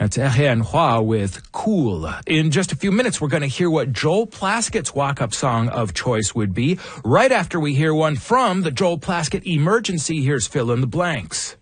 That's Etienne Hua with Cool. In just a few minutes, we're going to hear what Joel Plaskett's walk-up song of choice would be. Right after we hear one from the Joel Plaskett Emergency, here's Fill in the Blanks.